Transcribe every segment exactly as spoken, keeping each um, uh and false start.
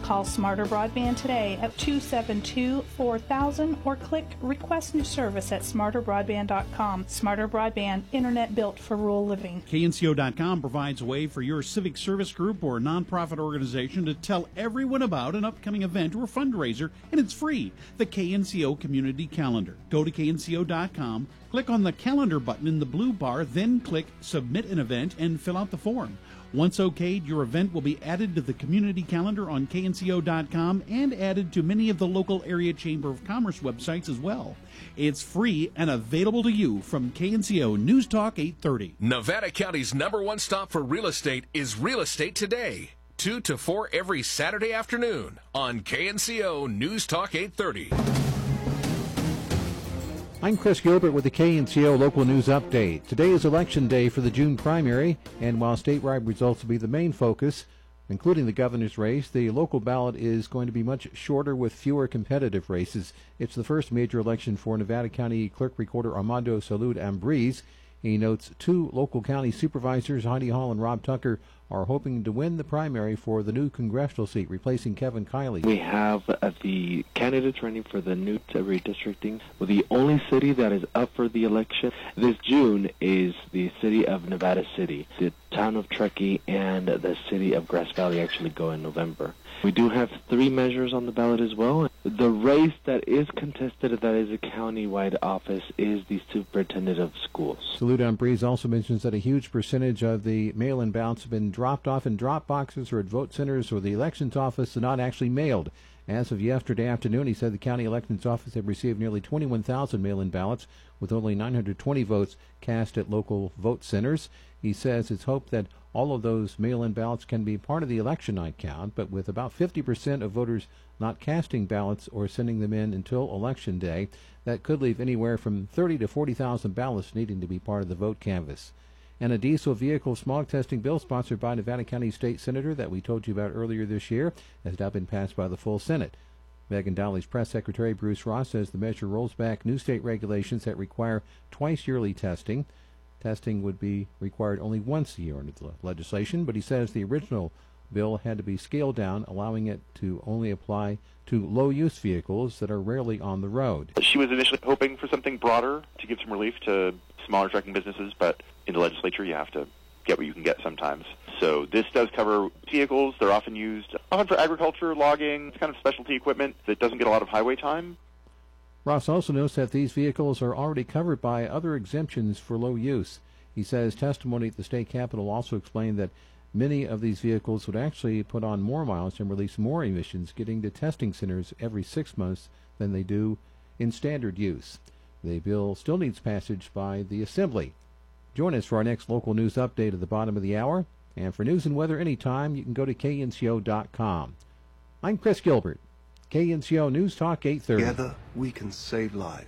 Call Smarter Broadband today at two seven two, four thousand or click Request New Service at smarter broadband dot com. Smarter Broadband, internet built for rural living. K N C O dot com provides a way for your civic service group or nonprofit organization to tell everyone about an upcoming event or fundraiser, and it's free. The K N C O Community Calendar. Go to K N C O dot com, click on the calendar button in the blue bar, then click Submit an Event and fill out the form. Once okayed, your event will be added to the community calendar on K N C O dot com and added to many of the local area Chamber of Commerce websites as well. It's free and available to you from K N C O News Talk eight thirty. Nevada County's number one stop for real estate is Real Estate Today, two to four every Saturday afternoon on K N C O News Talk eight thirty. I'm Chris Gilbert with the K N C O Local News Update. Today is Election Day for the June primary, and while statewide results will be the main focus, including the governor's race, the local ballot is going to be much shorter with fewer competitive races. It's the first major election for Nevada County Clerk Recorder Armando Salud Ambriz. He notes two local county supervisors, Heidi Hall and Rob Tucker, are hoping to win the primary for the new congressional seat, replacing Kevin Kiley. We have uh, the candidates running for the new redistricting. Well, the only city that is up for the election this June is the city of Nevada City. The town of Truckee and the city of Grass Valley actually go in November. We do have three measures on the ballot as well. The race that is contested, that is a county-wide office, is the superintendent of schools. Salud Ambriz also mentions that a huge percentage of the mail-in ballots have been dropped off in drop boxes or at vote centers or the elections office and not actually mailed. As of yesterday afternoon, he said the county elections office had received nearly twenty-one thousand mail-in ballots, with only nine hundred twenty votes cast at local vote centers. He says it's hoped that all of those mail-in ballots can be part of the election night count, but with about fifty percent of voters not casting ballots or sending them in until Election Day, that could leave anywhere from thirty to forty thousand ballots needing to be part of the vote canvass. And a diesel vehicle smog testing bill sponsored by Nevada County State Senator that we told you about earlier this year has now been passed by the full Senate. Megan Dowley's press secretary Bruce Ross says the measure rolls back new state regulations that require twice yearly testing. Testing would be required only once a year under the legislation, but he says the original bill had to be scaled down, allowing it to only apply to low-use vehicles that are rarely on the road. She was initially hoping for something broader to give some relief to smaller trucking businesses, but in the legislature you have to get what you can get sometimes. So this does cover vehicles. They're often used often for agriculture, logging, kind of specialty equipment that doesn't get a lot of highway time. Ross also notes that these vehicles are already covered by other exemptions for low use. He says testimony at the state capitol also explained that many of these vehicles would actually put on more miles and release more emissions getting to testing centers every six months than they do in standard use. The bill still needs passage by the Assembly. Join us for our next local news update at the bottom of the hour. And for news and weather anytime, you can go to K N C O dot com. I'm Chris Gilbert, K N C O News Talk eight thirty. Together we can save lives.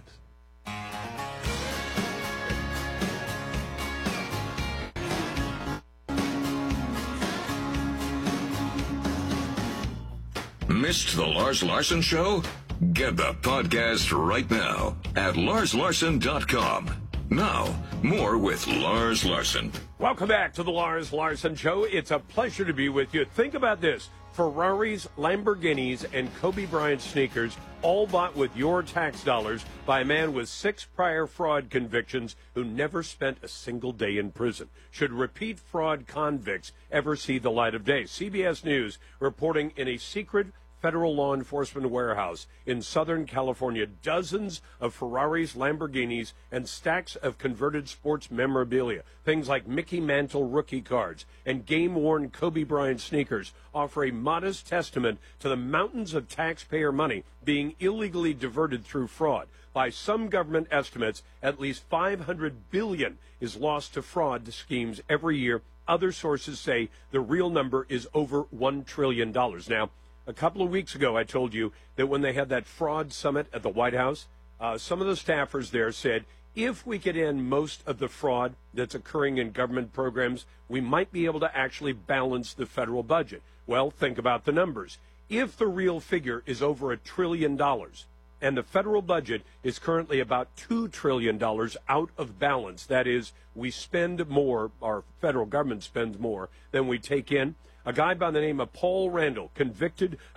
Missed the Lars Larson Show? Get the podcast right now at lars larson dot com. Now, more with Lars Larson. Welcome back to the Lars Larson Show. It's a pleasure to be with you. Think about this. Ferraris, Lamborghinis, and Kobe Bryant sneakers, all bought with your tax dollars by a man with six prior fraud convictions who never spent a single day in prison. Should repeat fraud convicts ever see the light of day? C B S News reporting in a secret federal law enforcement warehouse in Southern California, dozens of Ferraris, Lamborghinis, and stacks of converted sports memorabilia, things like Mickey Mantle rookie cards and game-worn Kobe Bryant sneakers, offer a modest testament to the mountains of taxpayer money being illegally diverted through fraud. By some government estimates, at least five hundred billion dollars is lost to fraud schemes every year. Other sources say the real number is over one trillion dollars. Now, a couple of weeks ago, I told you that when they had that fraud summit at the White House, uh, some of the staffers there said, if we could end most of the fraud that's occurring in government programs, we might be able to actually balance the federal budget. Well, think about the numbers. If the real figure is over a trillion dollars, and the federal budget is currently about two trillion dollars out of balance, that is, we spend more, our federal government spends more than we take in. A guy by the name of Paul Randall, convicted